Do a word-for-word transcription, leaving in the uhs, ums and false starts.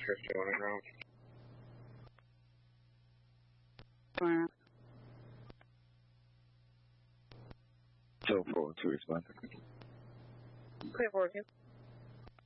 fifty on the ground. Fire. Two four two respond. Clear four two.